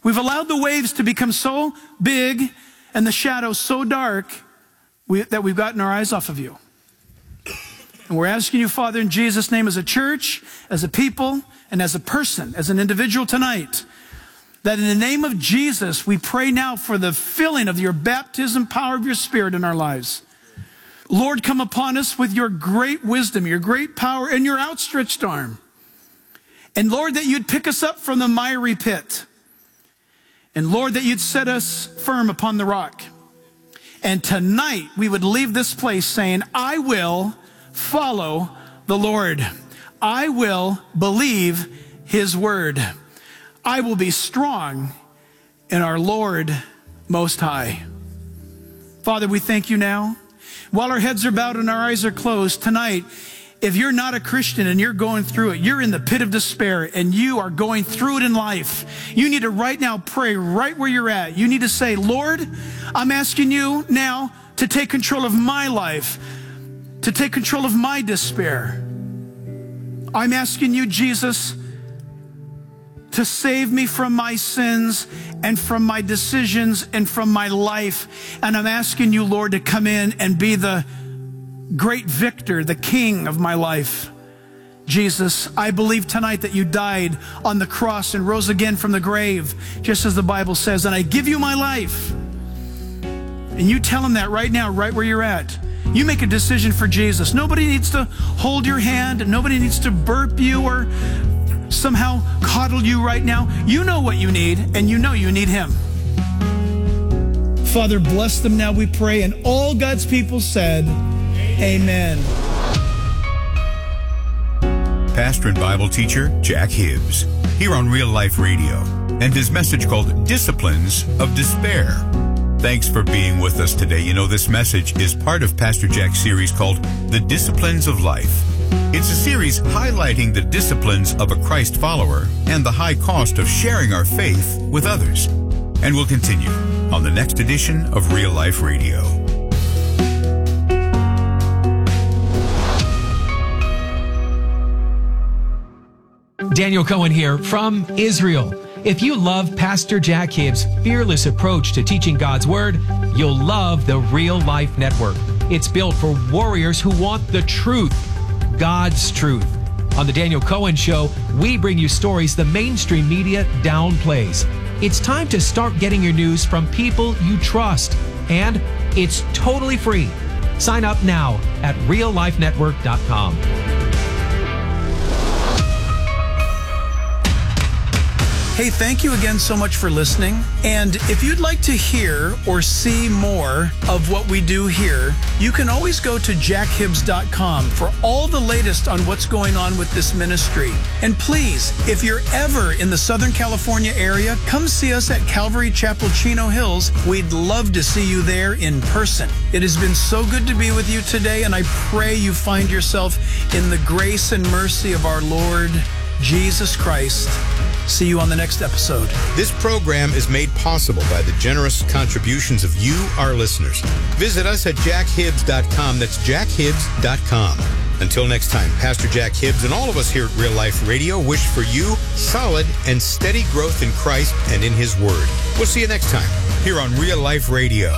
We've allowed the waves to become so big and the shadows so dark that we've gotten our eyes off of you. And we're asking you, Father, in Jesus' name, as a church, as a people, and as a person, as an individual tonight, that in the name of Jesus, we pray now for the filling of your baptism power of your Spirit in our lives. Lord, come upon us with your great wisdom, your great power, and your outstretched arm. And Lord, that you'd pick us up from the miry pit. And Lord, that you'd set us firm upon the rock. And tonight, we would leave this place saying, I will follow the Lord. I will believe his word. I will be strong in our Lord Most High. Father, we thank you now. While our heads are bowed and our eyes are closed tonight, if you're not a Christian and you're going through it, you're in the pit of despair and you are going through it in life, you need to right now pray right where you're at. You need to say, Lord, I'm asking you now to take control of my life, to take control of my despair. I'm asking you, Jesus, to save me from my sins and from my decisions and from my life. And I'm asking you, Lord, to come in and be the great victor, the king of my life. Jesus, I believe tonight that you died on the cross and rose again from the grave, just as the Bible says, and I give you my life. And you tell him that right now, right where you're at. You make a decision for Jesus. Nobody needs to hold your hand, and nobody needs to burp you or somehow coddle you right now. You know what you need, and you know you need him. Father, bless them now, we pray. And all God's people said, amen. Pastor and Bible teacher Jack Hibbs, here on Real Life Radio, and his message called Disciplines of Despair. Thanks for being with us today. You know, this message is part of Pastor Jack's series called The Disciplines of Life. It's a series highlighting the disciplines of a Christ follower and the high cost of sharing our faith with others. And we'll continue on the next edition of Real Life Radio. Daniel Cohen here from Israel. If you love Pastor Jack Hibbs' fearless approach to teaching God's Word, you'll love the Real Life Network. It's built for warriors who want the truth, God's truth. On the Daniel Cohen Show, we bring you stories the mainstream media downplays. It's time to start getting your news from people you trust, and it's totally free. Sign up now at reallifenetwork.com. Hey, thank you again so much for listening. And if you'd like to hear or see more of what we do here, you can always go to jackhibbs.com for all the latest on what's going on with this ministry. And please, if you're ever in the Southern California area, come see us at Calvary Chapel, Chino Hills. We'd love to see you there in person. It has been so good to be with you today, and I pray you find yourself in the grace and mercy of our Lord Jesus Christ. See you on the next episode. This program is made possible by the generous contributions of you, our listeners. Visit us at jackhibbs.com. That's jackhibbs.com. Until next time, Pastor Jack Hibbs and all of us here at Real Life Radio wish for you solid and steady growth in Christ and in His Word. We'll see you next time here on Real Life Radio.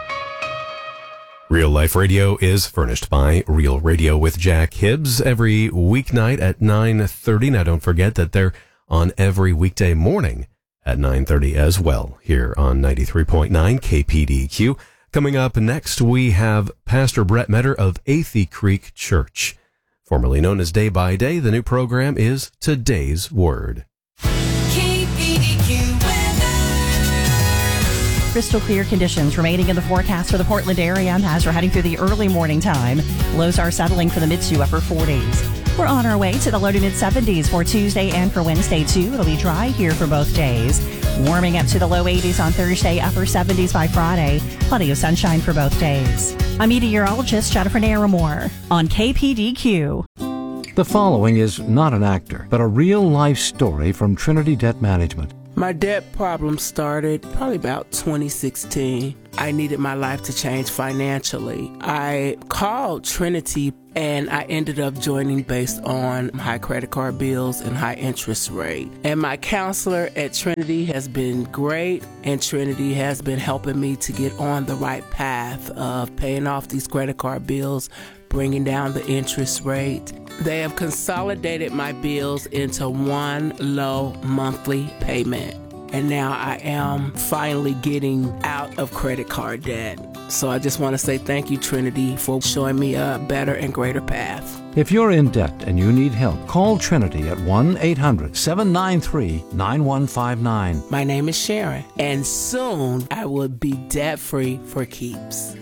Real Life Radio is furnished by Real Radio with Jack Hibbs every weeknight at 9:30. Now, don't forget that they're on every weekday morning at 9:30 as well, here on 93.9 KPDQ. Coming up next, we have Pastor Brett Metter of Athey Creek Church. Formerly known as Day by Day, the new program is Today's Word. Crystal clear conditions remaining in the forecast for the Portland area as we're heading through the early morning time. Lows are settling for the mid to upper 40s. We're on our way to the low to mid 70s for Tuesday and for Wednesday too. It'll be dry here for both days. Warming up to the low 80s on Thursday, upper 70s by Friday. Plenty of sunshine for both days. I'm meteorologist Jennifer Naramore on KPDQ. The following is not an actor, but a real-life story from Trinity Debt Management. My debt problem started probably about 2016. I needed my life to change financially. I called Trinity and I ended up joining based on high credit card bills and high interest rate. And my counselor at Trinity has been great, and Trinity has been helping me to get on the right path of paying off these credit card bills, bringing down the interest rate. They have consolidated my bills into one low monthly payment. And now I am finally getting out of credit card debt. So I just want to say thank you, Trinity, for showing me a better and greater path. If you're in debt and you need help, call Trinity at 1-800-793-9159. My name is Sharon, and soon I will be debt-free for keeps.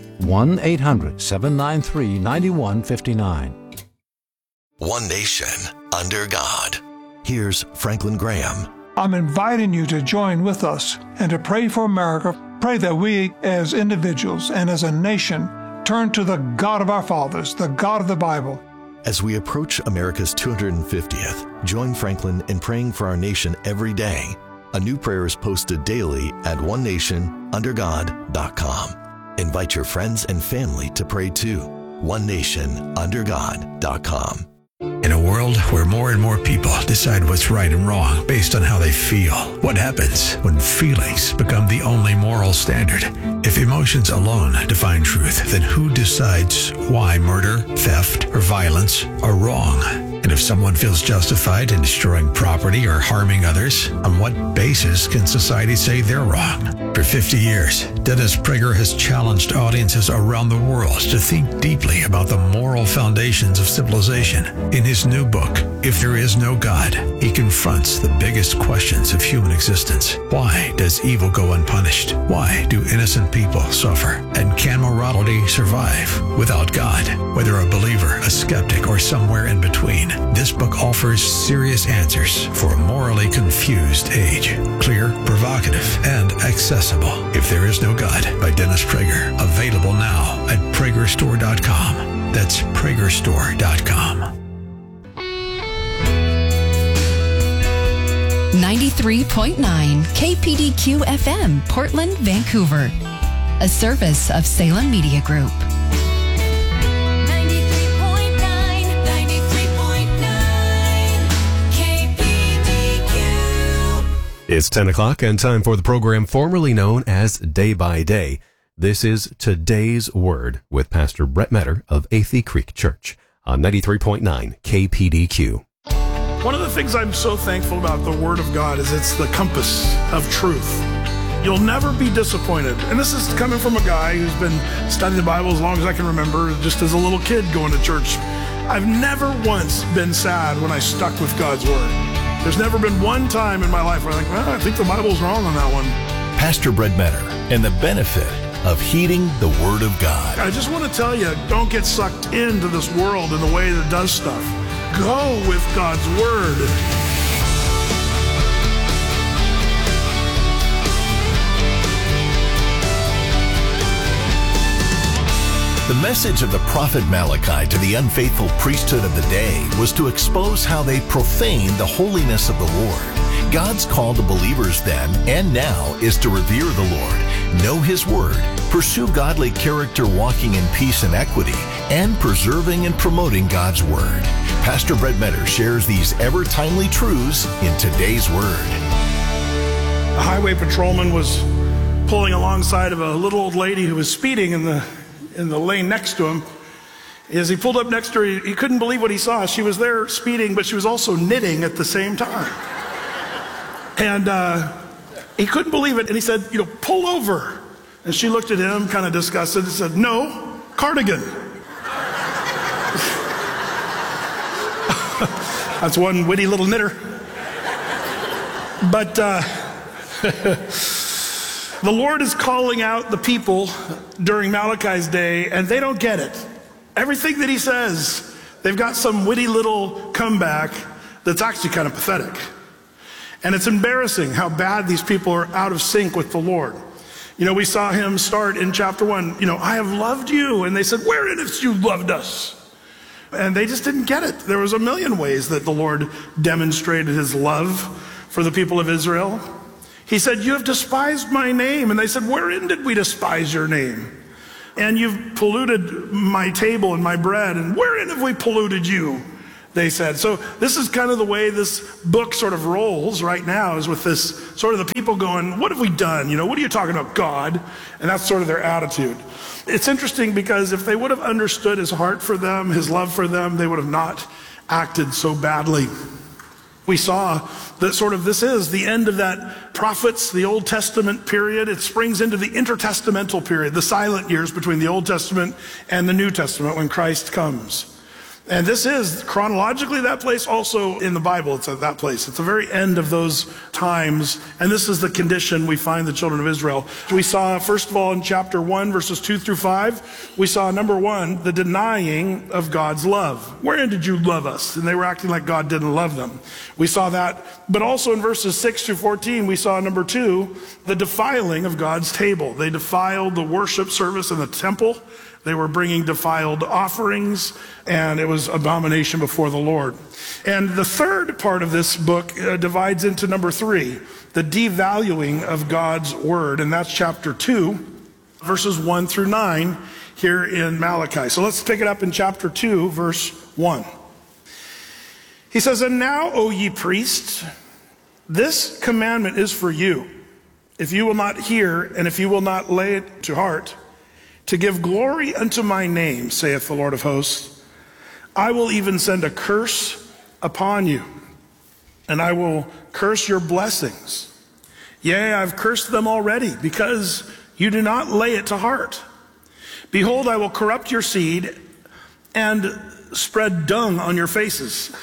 1-800-793-9159. One nation under God. Here's Franklin Graham. I'm inviting you to join with us and to pray for America. Pray that we as individuals and as a nation turn to the God of our fathers, the God of the Bible. As we approach America's 250th, join Franklin in praying for our nation every day. A new prayer is posted daily at onenationundergod.com. Invite your friends and family to pray too. onenationundergod.com. In a world where more and more people decide what's right and wrong based on how they feel, what happens when feelings become the only moral standard? If emotions alone define truth, then who decides why murder, theft, or violence are wrong? And if someone feels justified in destroying property or harming others, on what basis can society say they're wrong? For 50 years, Dennis Prager has challenged audiences around the world to think deeply about the moral foundations of civilization. In his new book, If There Is No God, he confronts the biggest questions of human existence. Why does evil go unpunished? Why do innocent people suffer? And can morality survive without God? Whether a believer, a skeptic, or somewhere in between, this book offers serious answers for a morally confused age. Clear, provocative, and accessible. If There Is No God by Dennis Prager. Available now at PragerStore.com. That's PragerStore.com. 93.9 KPDQ FM, Portland, Vancouver. A service of Salem Media Group. 93.9 KPDQ. It's 10 o'clock and time for the program formerly known as Day by Day. This is Today's Word with Pastor Brett Metter of Athey Creek Church on 93.9 KPDQ. One of the things I'm so thankful about the Word of God is it's the compass of truth. You'll never be disappointed. And this is coming from a guy who's been studying the Bible as long as I can remember, just as a little kid going to church. I've never once been sad when I stuck with God's Word. There's never been one time in my life where I think, well, I think the Bible's wrong on that one. Pastor Brett Metter and the benefit of heeding the Word of God. I just want to tell you, don't get sucked into this world in the way that does stuff. Go with God's Word. The message of the prophet Malachi to the unfaithful priesthood of the day was to expose how they profane the holiness of the Lord. God's call to believers then and now is to revere the Lord, know His Word, pursue godly character walking in peace and equity, and preserving and promoting God's Word. Pastor Brett Metter shares these ever-timely truths in Today's Word. A highway patrolman was pulling alongside of a little old lady who was speeding in the lane next to him. As he pulled up next to her, he couldn't believe what he saw. She was there speeding, but she was also knitting at the same time. And he couldn't believe it, and he said, pull over. And she looked at him, kind of disgusted, and said, no, cardigan. That's one witty little knitter. But the Lord is calling out the people during Malachi's day, and they don't get it. Everything that He says, they've got some witty little comeback that's actually kind of pathetic. And it's embarrassing how bad these people are out of sync with the Lord. We saw Him start in chapter 1, I have loved you. And they said, wherein have you loved us? And they just didn't get it. There was a million ways that the Lord demonstrated His love for the people of Israel. He said, you have despised my name. And they said, wherein did we despise your name? And you've polluted my table and my bread. And wherein have we polluted you? They said. So this is kind of the way this book sort of rolls right now, is with this sort of the people going, what have we done? You know, what are you talking about, God? And that's sort of their attitude. It's interesting because if they would have understood his heart for them, his love for them, they would have not acted so badly. We saw that sort of this is the end of that prophets, the Old Testament period. It springs into the intertestamental period, the silent years between the Old Testament and the New Testament when Christ comes. And this is chronologically that place, also in the Bible, it's at that place. It's the very end of those times. And this is the condition we find the children of Israel. We saw, first of all, in chapter 1, verses 2 through 5, we saw, number 1, the denying of God's love. Wherein did you love us? And they were acting like God didn't love them. We saw that. But also in verses 6 through 14, we saw, number 2, the defiling of God's table. They defiled the worship service in the temple. They were bringing defiled offerings, and it was abomination before the Lord. And the third part of this book divides into number 3, the devaluing of God's word. And that's chapter 2, verses 1 through 9 here in Malachi. So let's pick it up in chapter 2, verse 1. He says, and now, O ye priests, this commandment is for you, if you will not hear, and if you will not lay it to heart, to give glory unto my name, saith the Lord of hosts. I will even send a curse upon you, and I will curse your blessings. Yea, I've cursed them already, because you do not lay it to heart. Behold, I will corrupt your seed, and spread dung on your faces,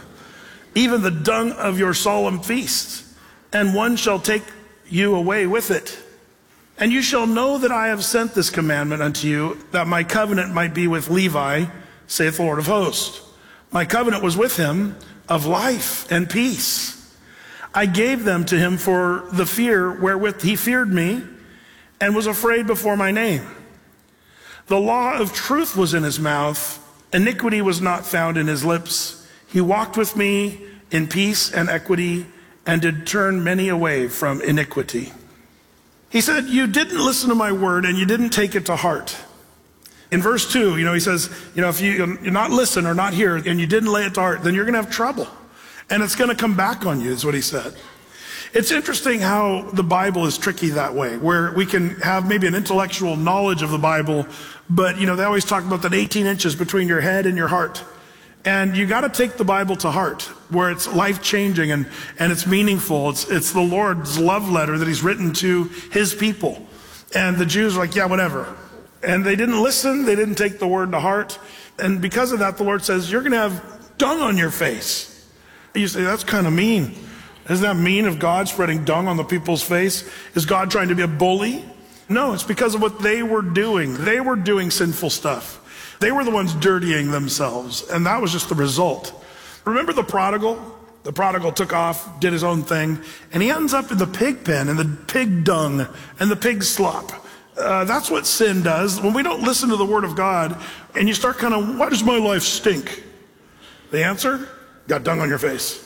even the dung of your solemn feasts, and one shall take you away with it. And you shall know that I have sent this commandment unto you, that my covenant might be with Levi, saith the Lord of hosts. My covenant was with him of life and peace. I gave them to him for the fear wherewith he feared me, and was afraid before my name. The law of truth was in his mouth, iniquity was not found in his lips. He walked with me in peace and equity, and did turn many away from iniquity. He said, you didn't listen to my word, and you didn't take it to heart. In verse 2, he says, if you're not listen or not hear, and you didn't lay it to heart, then you're going to have trouble. And it's going to come back on you, is what he said. It's interesting how the Bible is tricky that way, where we can have maybe an intellectual knowledge of the Bible, but, they always talk about that 18 inches between your head and your heart. And you got to take the Bible to heart, where it's life-changing and it's meaningful. It's the Lord's love letter that he's written to his people. And the Jews are like, yeah, whatever. And they didn't listen. They didn't take the word to heart. And because of that, the Lord says, you're going to have dung on your face. You say, that's kind of mean. Isn't that mean of God spreading dung on the people's face? Is God trying to be a bully? No, it's because of what they were doing. They were doing sinful stuff. They were the ones dirtying themselves, and that was just the result. Remember the prodigal? The prodigal took off, did his own thing, and he ends up in the pig pen, and the pig dung, and the pig slop. That's what sin does. When we don't listen to the word of God, and you start kind of, why does my life stink? The answer? Got dung on your face.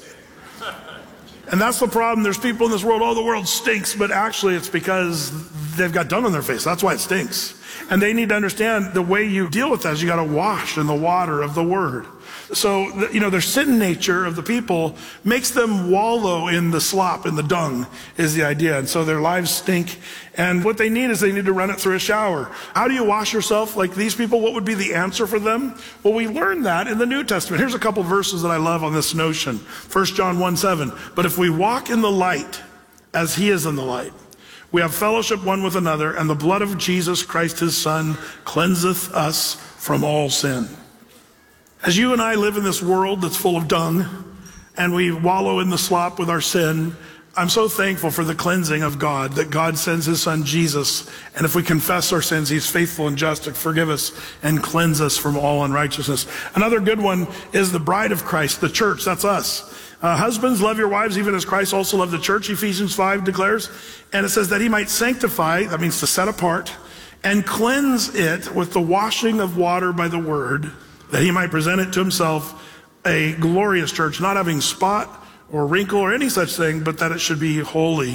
And that's the problem. There's people in this world, the world stinks, but actually it's because they've got dung on their face. That's why it stinks. And they need to understand the way you deal with that is you got to wash in the water of the word. So, their sin nature of the people makes them wallow in the slop, in the dung, is the idea. And so their lives stink. And what they need is they need to run it through a shower. How do you wash yourself like these people? What would be the answer for them? Well, we learn that in the New Testament. Here's a couple verses that I love on this notion. 1 John 1:7. But if we walk in the light as he is in the light, we have fellowship one with another, and the blood of Jesus Christ, his Son, cleanseth us from all sin. As you and I live in this world that's full of dung, and we wallow in the slop with our sin, I'm so thankful for the cleansing of God, that God sends his Son Jesus, and if we confess our sins, he's faithful and just to forgive us and cleanse us from all unrighteousness. Another good one is the bride of Christ, the church. That's us. Husbands, love your wives even as Christ also loved the church, Ephesians 5 declares. And it says that he might sanctify, that means to set apart, and cleanse it with the washing of water by the word, that he might present it to himself a glorious church, not having spot or wrinkle or any such thing, but that it should be holy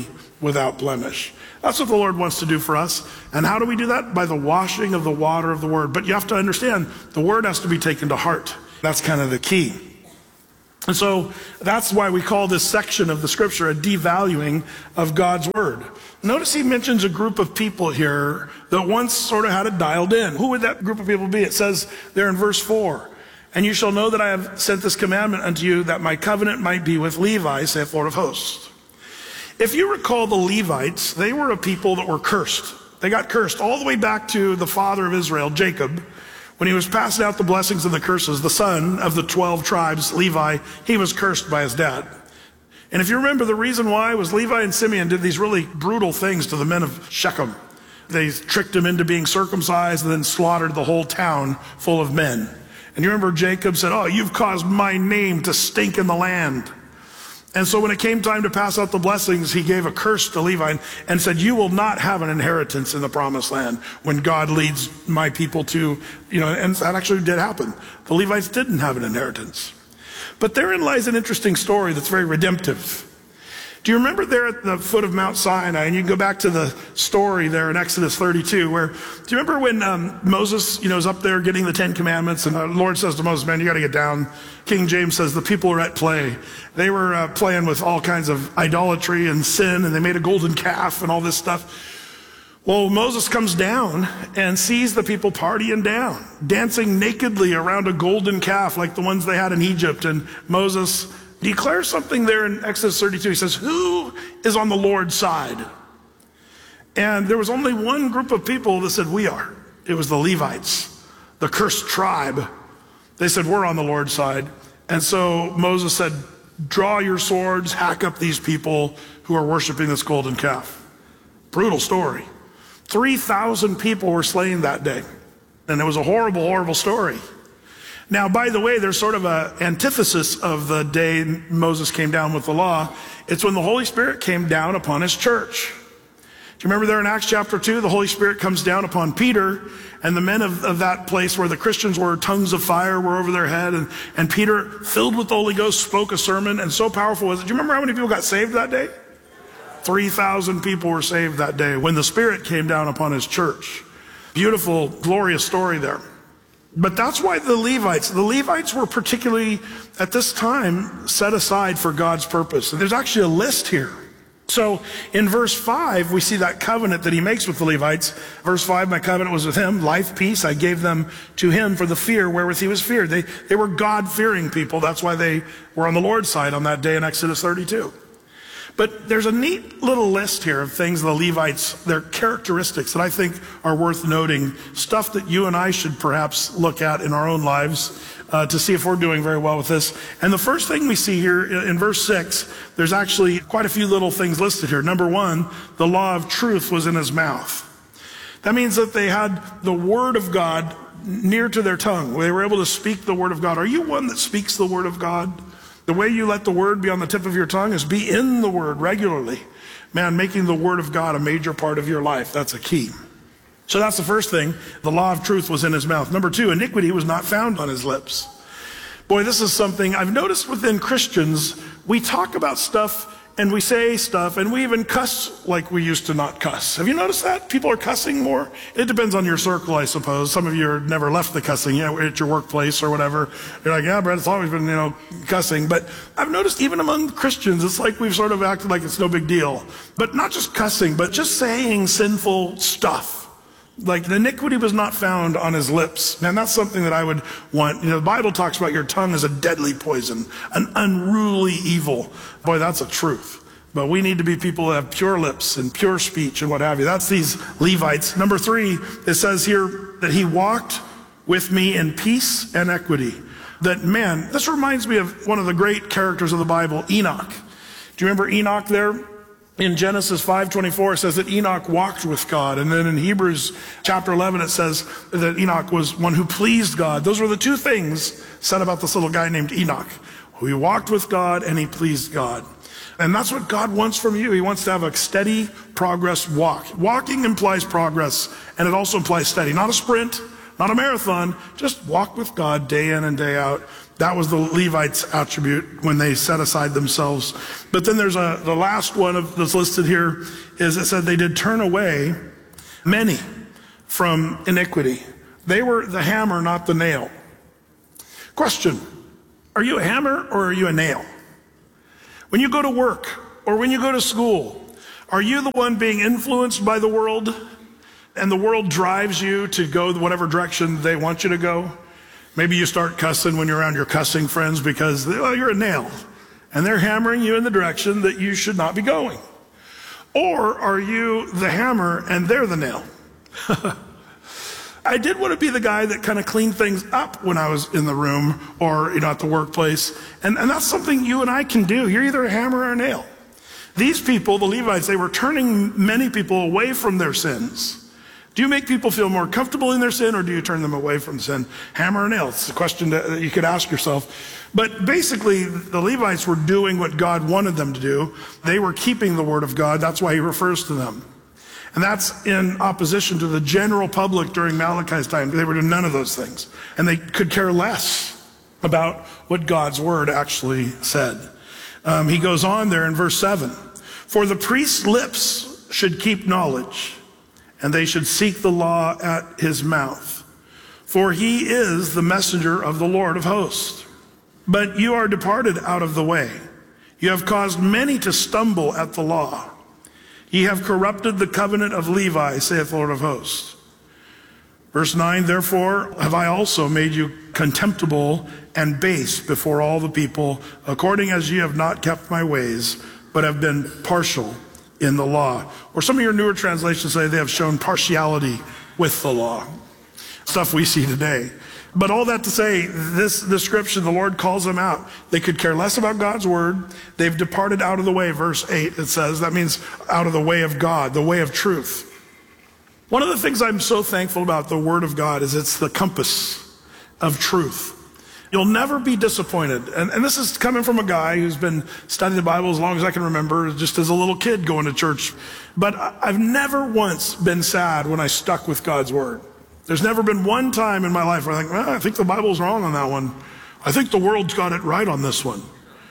without blemish. That's what the Lord wants to do for us. And how do we do that? By the washing of the water of the word. But you have to understand, the word has to be taken to heart. That's kind of the key. And so that's why we call this section of the scripture a devaluing of God's word. Notice he mentions a group of people here that once sort of had it dialed in. Who would that group of people be? It says there in verse 4, and you shall know that I have sent this commandment unto you, that my covenant might be with Levi, saith Lord of hosts. If you recall the Levites, they were a people that were cursed. They got cursed all the way back to the father of Israel, Jacob. When he was passing out the blessings and the curses, the son of the 12 tribes, Levi, he was cursed by his dad. And if you remember, the reason why was Levi and Simeon did these really brutal things to the men of Shechem. They tricked them into being circumcised and then slaughtered the whole town full of men. And you remember Jacob said, oh, you've caused my name to stink in the land. And so when it came time to pass out the blessings, he gave a curse to Levi and said, you will not have an inheritance in the promised land when God leads my people to, and that actually did happen. The Levites didn't have an inheritance. But therein lies an interesting story that's very redemptive. Do you remember there at the foot of Mount Sinai, and you can go back to the story there in Exodus 32, where, do you remember when Moses, is up there getting the 10 Commandments, and the Lord says to Moses, man, you got to get down. King James says the people are at play. They were playing with all kinds of idolatry and sin, and they made a golden calf and all this stuff. Well, Moses comes down and sees the people partying down, dancing nakedly around a golden calf like the ones they had in Egypt, and Moses declares something there in Exodus 32. He says, who is on the Lord's side? And there was only one group of people that said, we are. It was the Levites, the cursed tribe. They said, we're on the Lord's side. And so Moses said, draw your swords, hack up these people who are worshiping this golden calf. Brutal story. 3,000 people were slain that day. And it was a horrible, horrible story. Now, by the way, there's sort of an antithesis of the day Moses came down with the law. It's when the Holy Spirit came down upon his church. Do you remember there in Acts chapter 2, the Holy Spirit comes down upon Peter, and the men of that place where the Christians were, tongues of fire were over their head, and Peter, filled with the Holy Ghost, spoke a sermon, and so powerful was it. Do you remember how many people got saved that day? 3,000 people were saved that day when the Spirit came down upon his church. Beautiful, glorious story there. But that's why the Levites were particularly at this time set aside for God's purpose. And there's actually a list here. So in verse 5, we see that covenant that he makes with the Levites. Verse 5, my covenant was with him, life, peace. I gave them to him for the fear wherewith he was feared. They were God-fearing people. That's why they were on the Lord's side on that day in Exodus 32. But there's a neat little list here of things the Levites, their characteristics that I think are worth noting, stuff that you and I should perhaps look at in our own lives to see if we're doing very well with this. And the first thing we see here in verse 6, there's actually quite a few little things listed here. Number 1, the law of truth was in his mouth. That means that they had the word of God near to their tongue. They were able to speak the word of God. Are you one that speaks the word of God? The way you let the word be on the tip of your tongue is be in the word regularly. Man, making the word of God a major part of your life, that's a key. So that's the first thing. The law of truth was in his mouth. Number 2, iniquity was not found on his lips. Boy, this is something I've noticed within Christians. We talk about stuff and we say stuff and we even cuss like we used to not cuss. Have you noticed that? People are cussing more. It depends on your circle, I suppose. Some of you have never left the cussing, at your workplace or whatever. You're like, yeah, Brett, it's always been, cussing. But I've noticed even among Christians, it's like we've sort of acted like it's no big deal. But not just cussing, but just saying sinful stuff. Like the iniquity was not found on his lips. Man, that's something that I would want. The Bible talks about your tongue as a deadly poison, an unruly evil. Boy, that's a truth. But we need to be people that have pure lips and pure speech and what have you. That's these Levites. Number 3, it says here that he walked with me in peace and equity. That, man, this reminds me of one of the great characters of the Bible, Enoch. Do you remember Enoch there? In Genesis 5:24, it says that Enoch walked with God. And then in Hebrews chapter 11, it says that Enoch was one who pleased God. Those were the 2 things said about this little guy named Enoch. He walked with God and he pleased God. And that's what God wants from you. He wants to have a steady progress walk. Walking implies progress, and it also implies steady. Not a sprint, not a marathon, just walk with God day in and day out. That was the Levites' attribute when they set aside themselves. But then there's the last one that's listed here is it said they did turn away many from iniquity. They were the hammer, not the nail. Question, are you a hammer or are you a nail? When you go to work or when you go to school, are you the one being influenced by the world and the world drives you to go whatever direction they want you to go? Maybe you start cussing when you're around your cussing friends because you're a nail and they're hammering you in the direction that you should not be going. Or are you the hammer and they're the nail? I did want to be the guy that kind of cleaned things up when I was in the room or at the workplace. And that's something you and I can do. You're either a hammer or a nail. These people, the Levites, they were turning many people away from their sins. Do you make people feel more comfortable in their sin or do you turn them away from sin? Hammer or nail? It's a question that you could ask yourself. But basically, the Levites were doing what God wanted them to do. They were keeping the word of God. That's why he refers to them. And that's in opposition to the general public during Malachi's time. They were doing none of those things. And they could care less about what God's word actually said. He goes on there in verse 7. For the priest's lips should keep knowledge, and they should seek the law at his mouth. For he is the messenger of the Lord of hosts. But you are departed out of the way. You have caused many to stumble at the law. Ye have corrupted the covenant of Levi, saith the Lord of hosts. Verse 9, therefore have I also made you contemptible and base before all the people, according as ye have not kept my ways, but have been partial in the law. Or some of your newer translations say they have shown partiality with the law. Stuff we see today. But all that to say, this description, the Lord calls them out. They could care less about God's word. They've departed out of the way, verse 8, it says. That means out of the way of God, the way of truth. One of the things I'm so thankful about the word of God is it's the compass of truth. You'll never be disappointed. And this is coming from a guy who's been studying the Bible as long as I can remember, just as a little kid going to church. But I've never once been sad when I stuck with God's word. There's never been one time in my life where I think, I think the Bible's wrong on that one. I think the world's got it right on this one.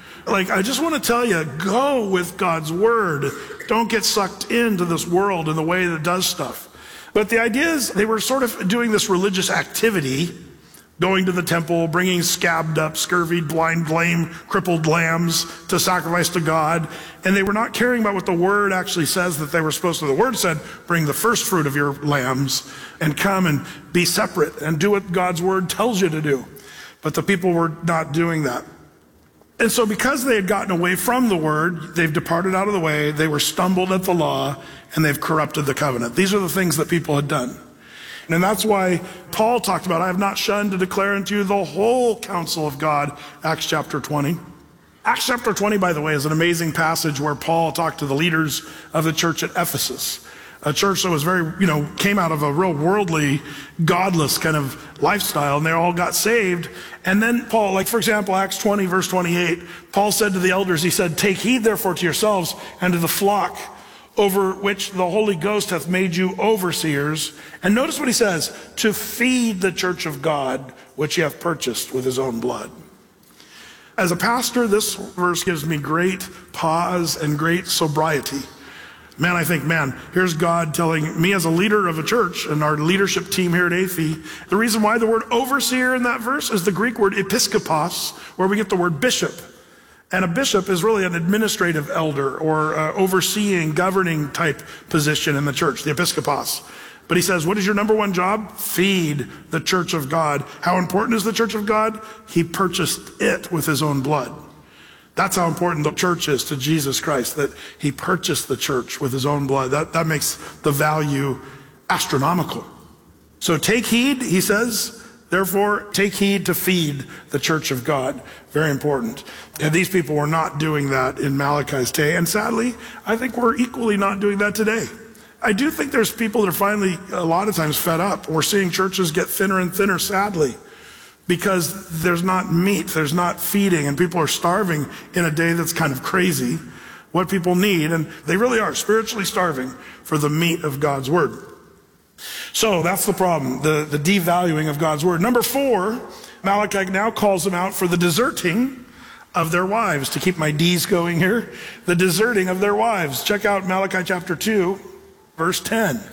I just want to tell you, go with God's word. Don't get sucked into this world and the way that it does stuff. But the idea is they were sort of doing this religious activity, going to the temple, bringing scabbed up, scurvied, blind, lame, crippled lambs to sacrifice to God. And they were not caring about what the word actually says that they were supposed to. The word said, bring the first fruit of your lambs and come and be separate and do what God's word tells you to do. But the people were not doing that. And so because they had gotten away from the word, they've departed out of the way, they were stumbled at the law, and they've corrupted the covenant. These are the things that people had done. And that's why Paul talked about, I have not shunned to declare unto you the whole counsel of God, Acts chapter 20. Acts chapter 20, by the way, is an amazing passage where Paul talked to the leaders of the church at Ephesus. A church that was very, came out of a real worldly, godless kind of lifestyle, and they all got saved. And then Paul, for example, Acts 20, verse 28, Paul said to the elders, he said, take heed therefore to yourselves and to the flock over which the Holy Ghost hath made you overseers. And notice what he says, to feed the church of God, which he hath purchased with his own blood. As a pastor, this verse gives me great pause and great sobriety. Man, I think, here's God telling me as a leader of a church and our leadership team here at AFE, the reason why the word overseer in that verse is the Greek word episkopos, where we get the word bishop. And a bishop is really an administrative elder or overseeing, governing type position in the church, the episkopos. But he says, what is your number one job? Feed the church of God. How important is the church of God? He purchased it with his own blood. That's how important the church is to Jesus Christ, that he purchased the church with his own blood. That makes the value astronomical. So take heed, he says. Therefore, take heed to feed the church of God. Very important. And these people were not doing that in Malachi's day. And sadly, I think we're equally not doing that today. I do think there's people that are finally, a lot of times, fed up. We're seeing churches get thinner and thinner, sadly, because there's not meat, there's not feeding, and people are starving in a day that's kind of crazy. What people need, and they really are spiritually starving for the meat of God's word. So that's the problem, the devaluing of God's word. Number 4, Malachi now calls them out for the deserting of their wives. To keep my D's going here, the deserting of their wives. Check out Malachi chapter 2, verse 10.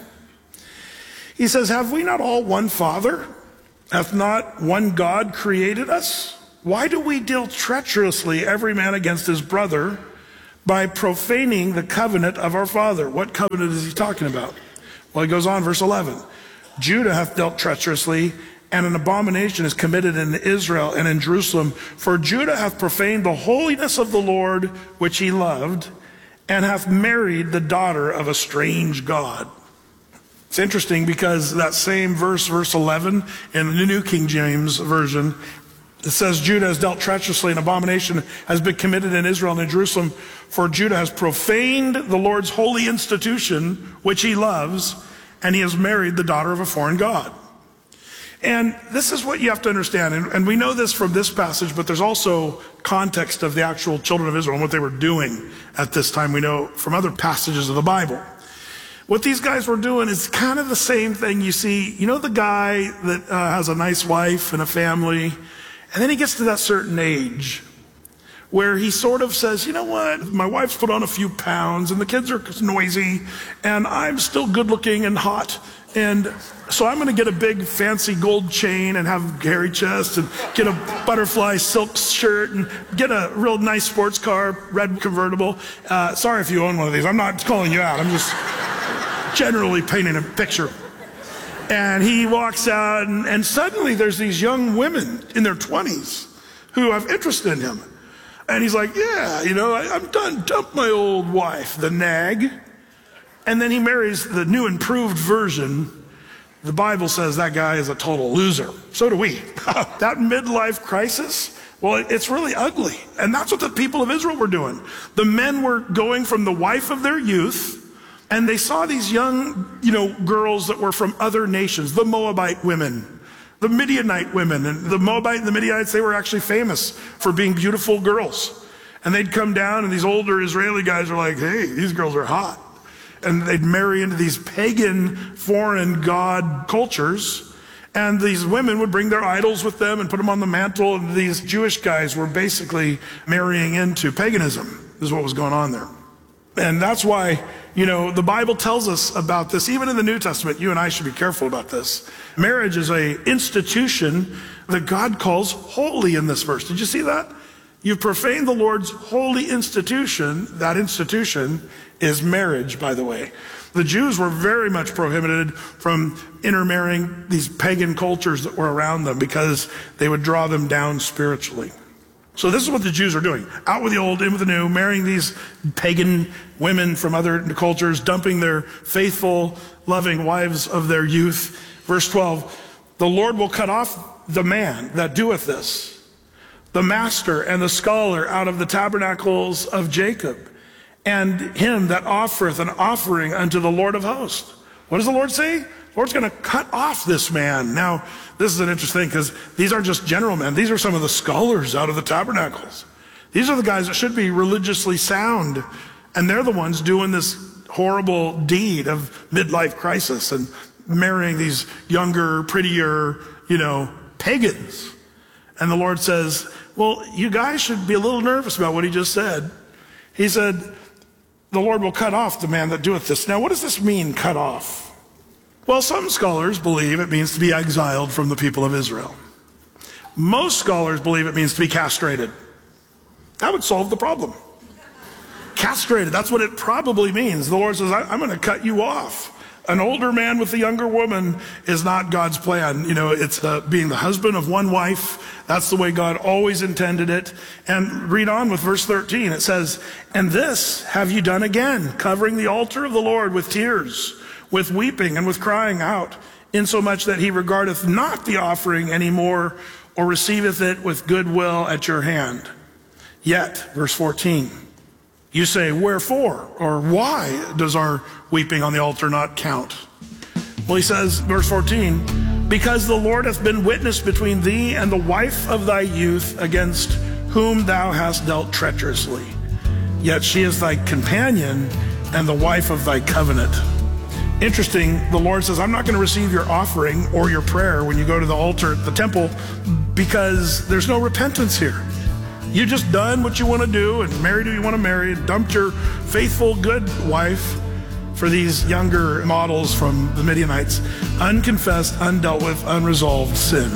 He says, have we not all one Father? Hath not one God created us? Why do we deal treacherously every man against his brother by profaning the covenant of our father? What covenant is he talking about? Well, he goes on, verse 11. Judah hath dealt treacherously, and an abomination is committed in Israel and in Jerusalem. For Judah hath profaned the holiness of the Lord, which he loved, and hath married the daughter of a strange God. It's interesting because that same verse, verse 11, in the New King James Version, it says, Judah has dealt treacherously, and abomination has been committed in Israel and in Jerusalem. For Judah has profaned the Lord's holy institution, which he loves, and he has married the daughter of a foreign god. And this is what you have to understand. And we know this from this passage, but there's also context of the actual children of Israel and what they were doing at this time. We know from other passages of the Bible. What these guys were doing is kind of the same thing you see. You know the guy that has a nice wife and a family, and then he gets to that certain age where he sort of says, you know what, my wife's put on a few pounds and the kids are noisy and I'm still good looking and hot. And so I'm going to get a big fancy gold chain and have hairy chest and get a butterfly silk shirt and get a real nice sports car, red convertible. Sorry if you own one of these. I'm not calling you out. I'm just generally painting a picture. And he walks out, and suddenly there's these young women in their 20s who have interest in him. And he's like, yeah, you know, I'm done. Dump my old wife, the nag. And then he marries the new improved version. The Bible says that guy is a total loser. So do we. That midlife crisis, well, it's really ugly. And that's what the people of Israel were doing. The men were going from the wife of their youth, and they saw these young, girls that were from other nations, the Moabite women, the Midianite women. And the Moabite and the Midianites, they were actually famous for being beautiful girls. And they'd come down, and these older Israeli guys are like, hey, these girls are hot. And they'd marry into these pagan, foreign god cultures. And these women would bring their idols with them and put them on the mantle. And these Jewish guys were basically marrying into paganism, is what was going on there. And that's why, the Bible tells us about this. Even in the New Testament, you and I should be careful about this. Marriage is an institution that God calls holy in this verse. Did you see that? You've profaned the Lord's holy institution. That institution is marriage, by the way. The Jews were very much prohibited from intermarrying these pagan cultures that were around them because they would draw them down spiritually. So this is what the Jews are doing. Out with the old, in with the new, marrying these pagan women from other cultures, dumping their faithful, loving wives of their youth. Verse 12, the Lord will cut off the man that doeth this, the master and the scholar out of the tabernacles of Jacob, and him that offereth an offering unto the Lord of hosts. What does the Lord say? The Lord's going to cut off this man. Now, this is an interesting thing because these aren't just general men. These are some of the scholars out of the tabernacles. These are the guys that should be religiously sound. And they're the ones doing this horrible deed of midlife crisis and marrying these younger, prettier, pagans. And the Lord says, well, you guys should be a little nervous about what he just said. He said, the Lord will cut off the man that doeth this. Now, what does this mean, cut off? Well, some scholars believe it means to be exiled from the people of Israel. Most scholars believe it means to be castrated. That would solve the problem. Castrated, that's what it probably means. The Lord says, I'm going to cut you off. An older man with a younger woman is not God's plan. It's being the husband of one wife. That's the way God always intended it. And read on with verse 13. It says, and this have you done again, covering the altar of the Lord with tears, with weeping and with crying out, insomuch that he regardeth not the offering any more, or receiveth it with good will at your hand. Yet, verse 14, you say, wherefore, or why does our weeping on the altar not count? Well, he says, verse 14, because the Lord hath been witness between thee and the wife of thy youth, against whom thou hast dealt treacherously. Yet she is thy companion and the wife of thy covenant. Interesting, the Lord says, I'm not going to receive your offering or your prayer when you go to the altar at the temple because there's no repentance here. You just done what you want to do and married who you want to marry and dumped your faithful, good wife for these younger models from the Midianites. Unconfessed, undealt with, unresolved sin.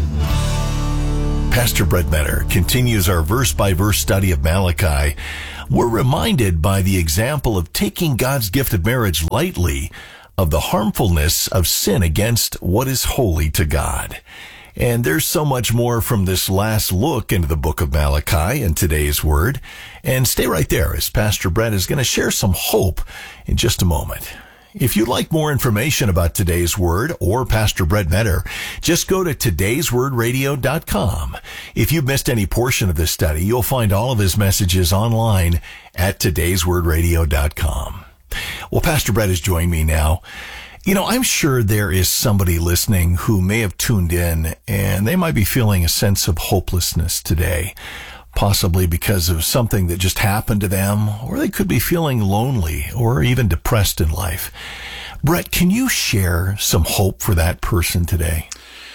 Pastor Brett Metter continues our verse-by-verse study of Malachi. We're reminded by the example of taking God's gift of marriage lightly of the harmfulness of sin against what is holy to God. And there's so much more from this last look into the book of Malachi in today's word. And stay right there as Pastor Brett is going to share some hope in just a moment. If you'd like more information about today's word or Pastor Brett Metter, just go to todayswordradio.com. If you've missed any portion of this study, you'll find all of his messages online at todayswordradio.com. Well, Pastor Brett has joined me now. You know, I'm sure there is somebody listening who may have tuned in and they might be feeling a sense of hopelessness today, possibly because of something that just happened to them, or they could be feeling lonely or even depressed in life. Brett, can you share some hope for that person today?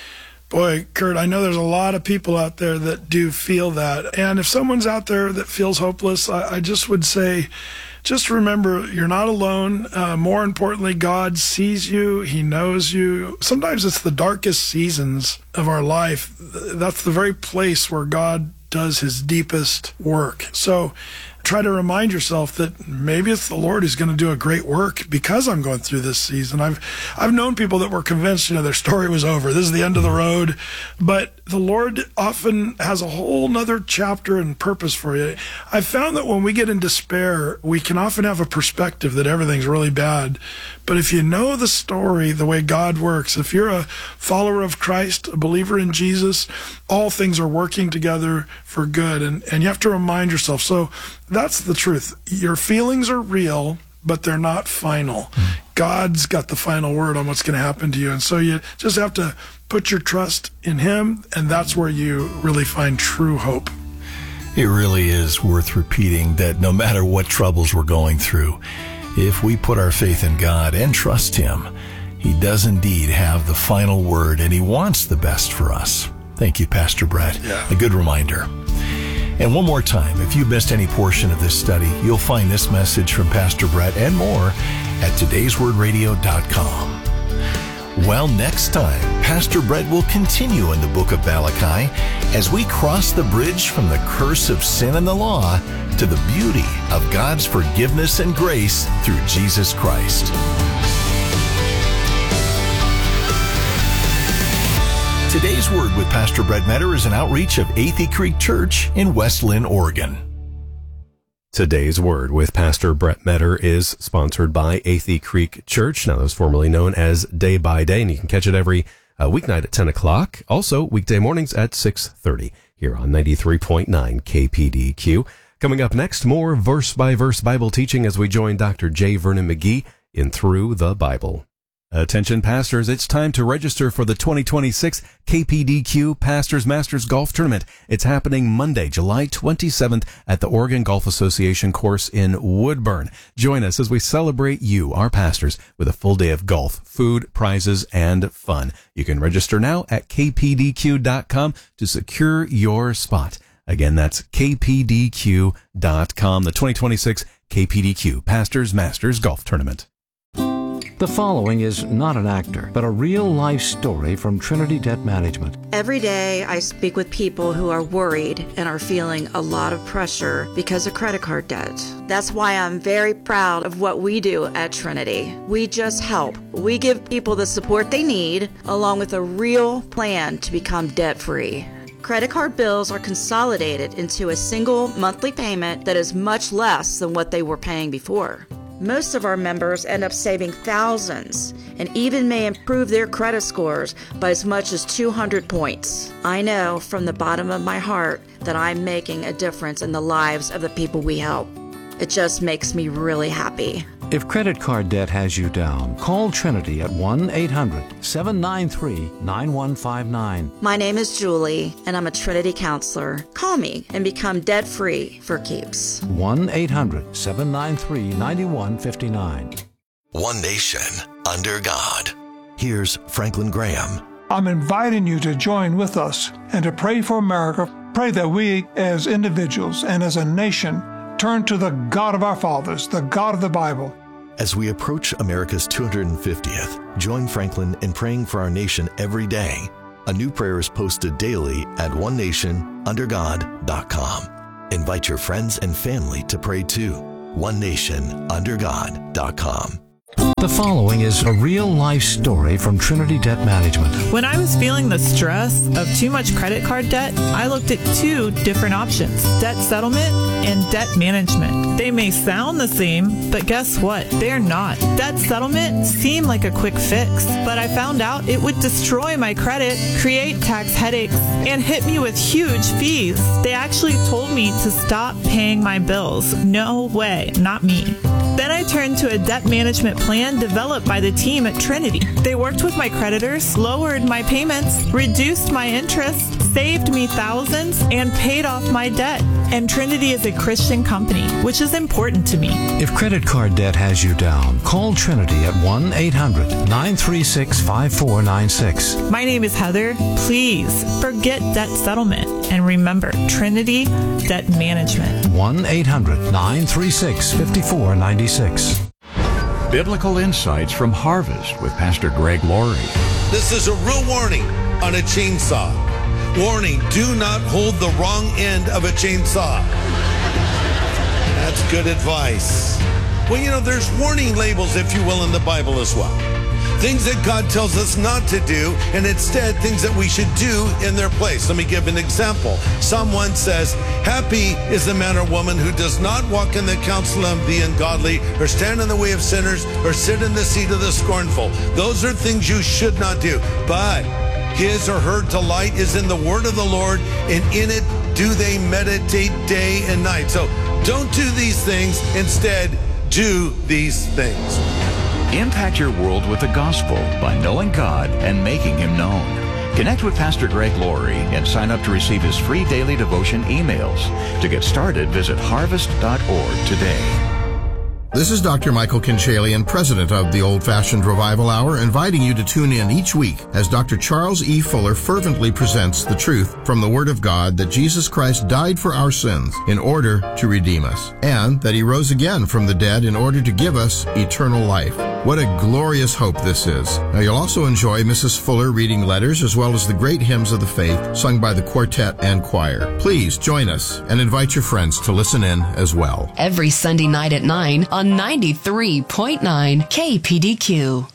Boy, Kurt, I know there's a lot of people out there that do feel that. And if someone's out there that feels hopeless, I just would say, just remember, you're not alone. More importantly, God sees you. He knows you. Sometimes it's the darkest seasons of our life. That's the very place where God does his deepest work. So try to remind yourself that maybe it's the Lord who's going to do a great work because I'm going through this season. I've known people that were convinced, their story was over. This is the end of the road. But the Lord often has a whole nother chapter and purpose for you. I've found that when we get in despair, we can often have a perspective that everything's really bad. But if you know the story, the way God works, if you're a follower of Christ, a believer in Jesus, all things are working together for good. And you have to remind yourself. So that's the truth. Your feelings are real, but they're not final. God's got the final word on what's going to happen to you. And so you just have to put your trust in him, and that's where you really find true hope. It really is worth repeating that no matter what troubles we're going through, if we put our faith in God and trust him, he does indeed have the final word, and he wants the best for us. Thank you, Pastor Brett. Yeah. A good reminder. And one more time, if you missed any portion of this study, you'll find this message from Pastor Brett and more at todayswordradio.com. Well, next time, Pastor Brett will continue in the book of Malachi as we cross the bridge from the curse of sin and the law to the beauty of God's forgiveness and grace through Jesus Christ. Today's Word with Pastor Brett Metter is an outreach of Athey Creek Church in West Lynn, Oregon. Today's Word with Pastor Brett Metter is sponsored by Athey Creek Church. Now, that was formerly known as Day by Day, and you can catch it every weeknight at 10 o'clock. Also, weekday mornings at 6:30 here on 93.9 KPDQ. Coming up next, more verse-by-verse Bible teaching as we join Dr. J. Vernon McGee in Through the Bible. Attention pastors, it's time to register for the 2026 KPDQ Pastors Masters Golf Tournament. It's happening Monday, July 27th at the Oregon Golf Association course in Woodburn. Join us as we celebrate you, our pastors, with a full day of golf, food, prizes, and fun. You can register now at kpdq.com to secure your spot. Again, that's kpdq.com, the 2026 KPDQ Pastors Masters Golf Tournament. The following is not an actor, but a real-life story from Trinity Debt Management. Every day I speak with people who are worried and are feeling a lot of pressure because of credit card debt. That's why I'm very proud of what we do at Trinity. We just help. We give people the support they need, along with a real plan to become debt-free. Credit card bills are consolidated into a single monthly payment that is much less than what they were paying before. Most of our members end up saving thousands and even may improve their credit scores by as much as 200 points. I know from the bottom of my heart that I'm making a difference in the lives of the people we help. It just makes me really happy. If credit card debt has you down, call Trinity at 1-800-793-9159. My name is Julie, and I'm a Trinity counselor. Call me and become debt-free for keeps. 1-800-793-9159. One nation, under God. Here's Franklin Graham. I'm inviting you to join with us and to pray for America. Pray that we as individuals and as a nation turn to the God of our fathers, the God of the Bible. As we approach America's 250th, join Franklin in praying for our nation every day. A new prayer is posted daily at onenationundergod.com. Invite your friends and family to pray too. onenationundergod.com. The following is a real-life story from Trinity Debt Management. When I was feeling the stress of too much credit card debt, I looked at two different options: debt settlement and debt management. They may sound the same, but guess what? They're not. Debt settlement seemed like a quick fix, but I found out it would destroy my credit, create tax headaches, and hit me with huge fees. They actually told me to stop paying my bills. No way, not me. Then I turned to a debt management plan developed by the team at Trinity. They worked with my creditors, lowered my payments, reduced my interest, saved me thousands, and paid off my debt. And Trinity is a Christian company, which is important to me. If credit card debt has you down, call Trinity at 1-800-936-5496. My name is Heather. Please forget debt settlement and remember Trinity Debt Management. 1-800-936-5496. Biblical Insights from Harvest with Pastor Greg Laurie. This is a real warning on a chainsaw. Warning, do not hold the wrong end of a chainsaw. That's good advice. Well, you know, there's warning labels, if you will, in the Bible as well. Things that God tells us not to do, and instead things that we should do in their place. Let me give an example. Psalm 1 says, "Happy is the man or woman who does not walk in the counsel of the ungodly, or stand in the way of sinners, or sit in the seat of the scornful." Those are things you should not do. But his or her delight is in the word of the Lord, and in it do they meditate day and night. So don't do these things. Instead, do these things. Impact your world with the gospel by knowing God and making Him known. Connect with Pastor Greg Laurie and sign up to receive his free daily devotion emails. To get started, visit harvest.org today. This is Dr. Michael Kinchalian, president of the Old Fashioned Revival Hour, inviting you to tune in each week as Dr. Charles E. Fuller fervently presents the truth from the Word of God that Jesus Christ died for our sins in order to redeem us, and that He rose again from the dead in order to give us eternal life. What a glorious hope this is. Now, you'll also enjoy Mrs. Fuller reading letters as well as the great hymns of the faith sung by the quartet and choir. Please join us and invite your friends to listen in as well. Every Sunday night at 9 on 93.9 KPDQ.